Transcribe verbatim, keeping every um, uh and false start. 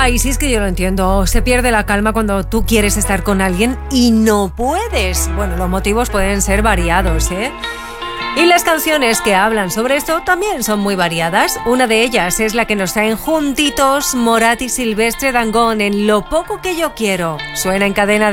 Ay, sí, es que yo lo entiendo. Se pierde la calma cuando tú quieres estar con alguien y no puedes. Bueno, los motivos pueden ser variados, ¿eh? Y las canciones que hablan sobre esto también son muy variadas. Una de ellas es la que nos traen juntitos Morat y Silvestre Dangond en Lo poco que yo quiero. Suena en Cadena